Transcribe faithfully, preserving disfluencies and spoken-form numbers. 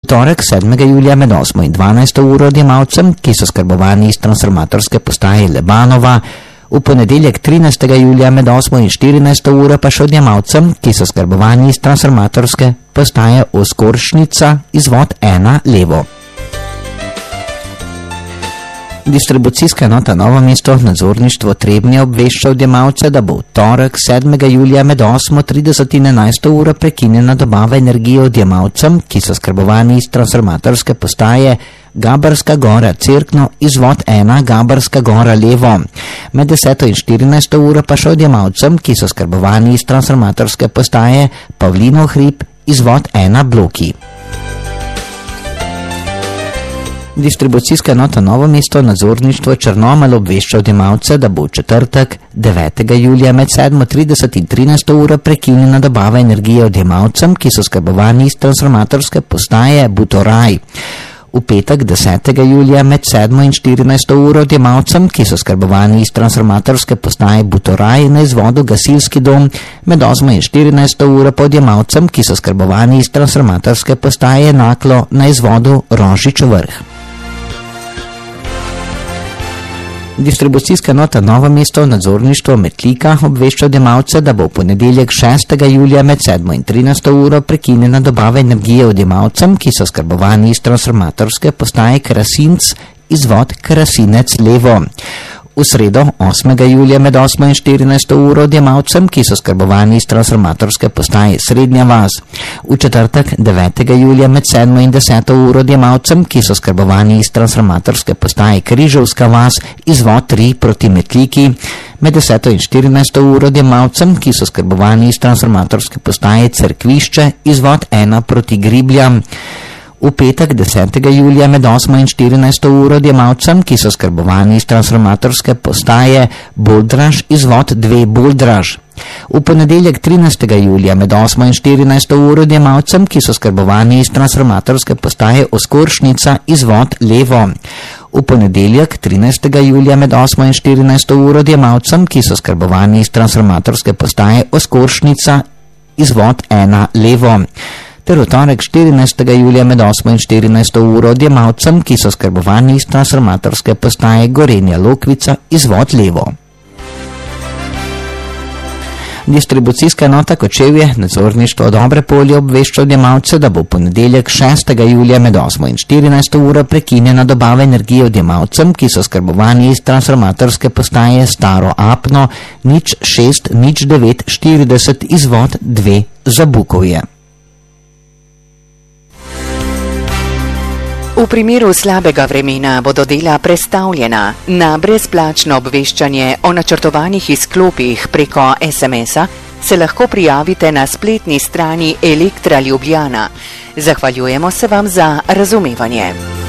torek sedmega julija med osmo in dvanajsto uro odjemalcem, ki so skrbovani iz transformatorske postaje Lebanova, v ponedeljek trinajstega julija med osmo in štirinajsto uro pa še odjemalcem, ki so skrbovani iz transformatorske postaje Oskoršnica, izvod ena levo. Distribucijska enota Novo mesto nadzorništvo Trebnje obvešča odjemalce, da bo v torek sedmega julija med osmo trideset in enajsto uro prekinjena dobava energije odjemalcem, ki so skrbovani iz transformatorske postaje Gabarska gora Cerkno, izvod ena Gabarska gora levo. Med deseto in štirinajsto uro pa še odjemalcem, ki so skrbovani iz transformatorske postaje Pavlinov hrib, izvod ena Bloki. Distribucijska enota Novo mesto nadzorništvo Črnomelj obvešča odjemalce, da bo v četrtek devetega julija med sedmo trideset in trinajsto uro prekinjena dobava energije odjemalcem, ki so skrbovani iz transformatorske postaje Butoraj. V petek desetega julija med sedmo in štirinajsto uro odjemalcem, ki so skrbovani iz transformatorske postaje Butoraj na izvodu Gasilski dom, med osmo in štirinajsto uro pa odjemalcem, ki so skrbovani iz transformatorske postaje Naklo na izvodu Rožič vrh. Distribucijska enota Novo mesto nadzorništvo Metlika obvešča odjemalce, da bo v ponedeljek šestega julija med sedmo in trinajsto uro prekinjena dobava energije odjemalcem, ki so skrbovani iz transformatorske postaje Krasinc, izvod Krasinec levo. V sredo osmega julija med osmo in štirinajsto uro odjemalcem, ki so skrbovani iz transformatorske postaje Srednja vas. V četrtek devetega julija med sedmo in deseto uro odjemalcem, ki so skrbovani iz transformatorske postaje Križevska vas, izvod tri proti Metliki. Med deseto in štirinajsto uro odjemalcem, ki so skrbovani iz transformatorske postaje Cerkvišče, izvod ena proti Gribljam. V petek desetega julija med osmo in štirinajsto uro odjemalcem, ki so skrbovani iz transformatorske postaje Boldraž, izvod dve Boldraž. V ponedeljek trinajstega julija med osmo in štirinajsto uro odjemalcem, ki so skrbovani iz transformatorske postaje Oskoršnica, izvod levo. V ponedeljek trinajstega julija med osmo in štirinajsto uro odjemalcem, ki so skrbovani iz transformatorske postaje Oskoršnica, izvod ena levo. Ter v torek štirinajstega julija med osmo in štirinajsto uro odjemalcem, ki so skrbovani iz transformatorske postaje Gorenja Lokvica, izvod levo. Distribucijska enota Kočevje nadzorništvo Dobre polje obvešča odjemalce, da bo v ponedeljek šestega julija med osmo in štirinajsto uro prekinjena dobava energije odjemalcem, ki so skrbovani iz transformatorske postaje Staro Apno, nič šest nič devet štirideset, izvod dve za Bukovje. V primeru slabega vremena bodo dela prestavljena. Na brezplačno obveščanje o načrtovanih izklopih preko es em es-a se lahko prijavite na spletni strani Elektra Ljubljana. Zahvaljujemo se vam za razumevanje.